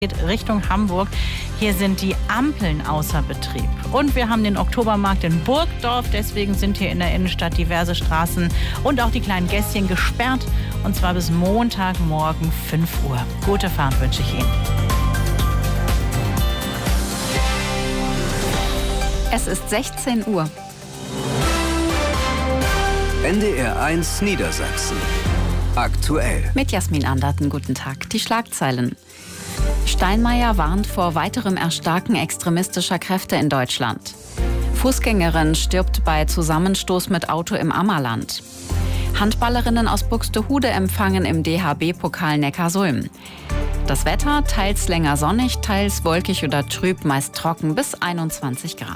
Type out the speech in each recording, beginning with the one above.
geht Richtung Hamburg. Hier sind die Ampeln außer Betrieb. Und wir haben den Oktobermarkt in Burgdorf. Deswegen sind hier in der Innenstadt diverse Straßen und auch die kleinen Gässchen gesperrt. Und zwar bis Montagmorgen 5 Uhr. Gute Fahrt wünsche ich Ihnen. Es ist 16 Uhr. NDR 1 Niedersachsen. Aktuell. Mit Jasmin Anderten, guten Tag. Die Schlagzeilen. Steinmeier warnt vor weiterem Erstarken extremistischer Kräfte in Deutschland. Fußgängerin stirbt bei Zusammenstoß mit Auto im Ammerland. Handballerinnen aus Buxtehude empfangen im DHB-Pokal Neckarsulm. Das Wetter teils länger sonnig, teils wolkig oder trüb, meist trocken bis 21 Grad.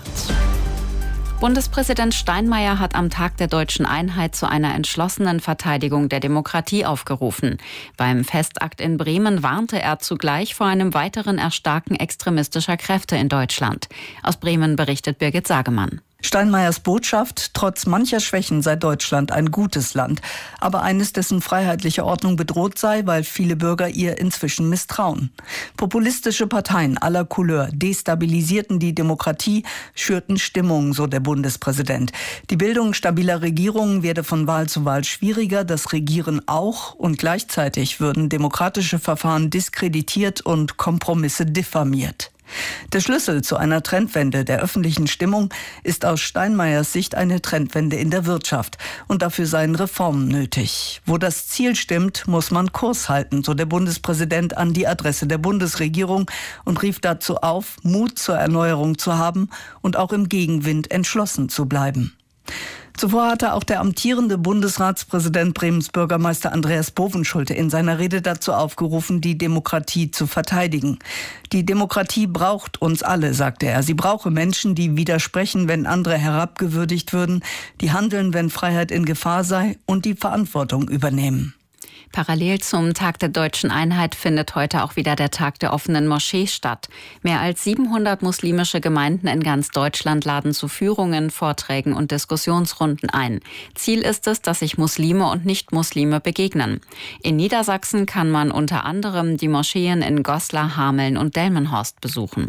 Bundespräsident Steinmeier hat am Tag der Deutschen Einheit zu einer entschlossenen Verteidigung der Demokratie aufgerufen. Beim Festakt in Bremen warnte er zugleich vor einem weiteren Erstarken extremistischer Kräfte in Deutschland. Aus Bremen berichtet Birgit Sagemann. Steinmeiers Botschaft: Trotz mancher Schwächen sei Deutschland ein gutes Land, aber eines, dessen freiheitliche Ordnung bedroht sei, weil viele Bürger ihr inzwischen misstrauen. Populistische Parteien aller Couleur destabilisierten die Demokratie, schürten Stimmung, so der Bundespräsident. Die Bildung stabiler Regierungen werde von Wahl zu Wahl schwieriger, das Regieren auch, und gleichzeitig würden demokratische Verfahren diskreditiert und Kompromisse diffamiert. Der Schlüssel zu einer Trendwende der öffentlichen Stimmung ist aus Steinmeiers Sicht eine Trendwende in der Wirtschaft. Und dafür seien Reformen nötig. Wo das Ziel stimmt, muss man Kurs halten, so der Bundespräsident an die Adresse der Bundesregierung und rief dazu auf, Mut zur Erneuerung zu haben und auch im Gegenwind entschlossen zu bleiben. Zuvor hatte auch der amtierende Bundesratspräsident Bremens Bürgermeister Andreas Bovenschulte in seiner Rede dazu aufgerufen, die Demokratie zu verteidigen. Die Demokratie braucht uns alle, sagte er. Sie brauche Menschen, die widersprechen, wenn andere herabgewürdigt würden, die handeln, wenn Freiheit in Gefahr sei und die Verantwortung übernehmen. Parallel zum Tag der Deutschen Einheit findet heute auch wieder der Tag der offenen Moschee statt. Mehr als 700 muslimische Gemeinden in ganz Deutschland laden zu Führungen, Vorträgen und Diskussionsrunden ein. Ziel ist es, dass sich Muslime und Nicht-Muslime begegnen. In Niedersachsen kann man unter anderem die Moscheen in Goslar, Hameln und Delmenhorst besuchen.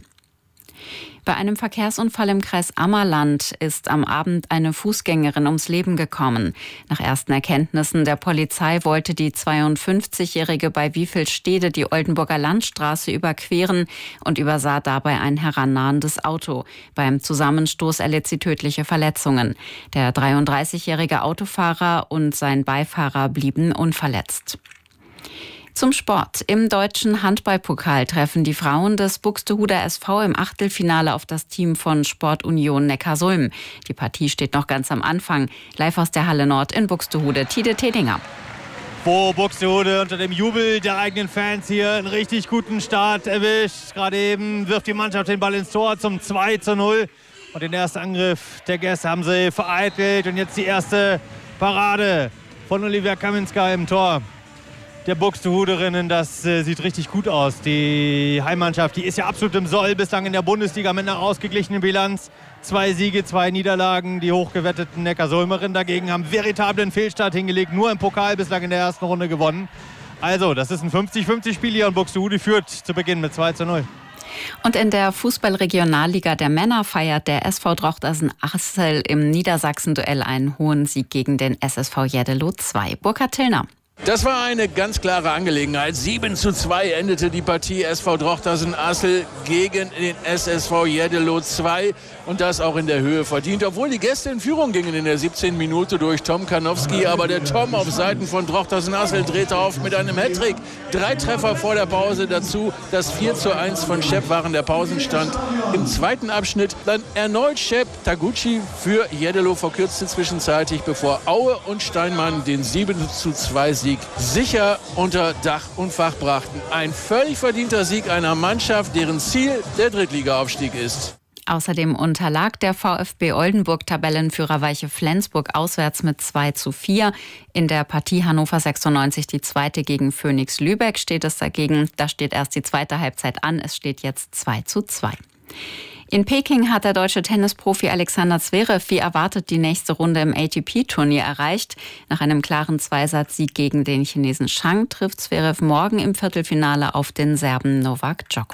Bei einem Verkehrsunfall im Kreis Ammerland ist am Abend eine Fußgängerin ums Leben gekommen. Nach ersten Erkenntnissen der Polizei wollte die 52-Jährige bei Wiefelstede die Oldenburger Landstraße überqueren und übersah dabei ein herannahendes Auto. Beim Zusammenstoß erlitt sie tödliche Verletzungen. Der 33-jährige Autofahrer und sein Beifahrer blieben unverletzt. Zum Sport. Im deutschen Handballpokal treffen die Frauen des Buxtehuder SV im Achtelfinale auf das Team von Sportunion Neckarsulm. Die Partie steht noch ganz am Anfang. Live aus der Halle Nord in Buxtehude, Tide Tedinger. Wo Buxtehude unter dem Jubel der eigenen Fans hier einen richtig guten Start erwischt. Gerade eben wirft die Mannschaft den Ball ins Tor zum 2:0. Und den ersten Angriff der Gäste haben sie vereitelt. Und jetzt die erste Parade von Olivia Kaminska im Tor der Buxtehuderinnen. Das sieht richtig gut aus. Die Heimmannschaft, die ist ja absolut im Soll bislang in der Bundesliga mit einer ausgeglichenen Bilanz. 2 Siege, 2 Niederlagen. Die hochgewetteten Neckarsulmerinnen dagegen haben veritablen Fehlstart hingelegt. Nur im Pokal bislang in der ersten Runde gewonnen. Also, das ist ein 50-50-Spiel hier und Buxtehude führt zu Beginn mit 2:0. Und in der Fußball-Regionalliga der Männer feiert der SV Drochtersen-Assel im Niedersachsen-Duell einen hohen Sieg gegen den SSV Jeddelo 2. Burkhard Tillner. Das war eine ganz klare Angelegenheit. 7:2 endete die Partie SV Drochtersen-Assel gegen den SSV Jeddelo 2. Und das auch in der Höhe verdient. Obwohl die Gäste in Führung gingen in der 17. Minute durch Tom Karnowski. Aber der Tom auf Seiten von Drochtersen-Assel drehte auf mit einem Hattrick. 3 Treffer vor der Pause. Dazu das 4:1 von Shep waren der Pausenstand. Im zweiten Abschnitt dann erneut Shep. Taguchi für Jeddelo verkürzte zwischenzeitlich, bevor Aue und Steinmann den 7:2 Sieg sicher unter Dach und Fach brachten. Ein völlig verdienter Sieg einer Mannschaft, deren Ziel der Drittligaaufstieg ist. Außerdem unterlag der VfB Oldenburg Tabellenführer Weiche Flensburg auswärts mit 2:4. In der Partie Hannover 96 die zweite gegen Phoenix Lübeck steht es dagegen. Da steht erst die zweite Halbzeit an. Es steht jetzt 2:2. In Peking hat der deutsche Tennisprofi Alexander Zverev wie erwartet die nächste Runde im ATP-Turnier erreicht. Nach einem klaren Zweisatz-Sieg gegen den Chinesen Zhang trifft Zverev morgen im Viertelfinale auf den Serben Novak Djokovic.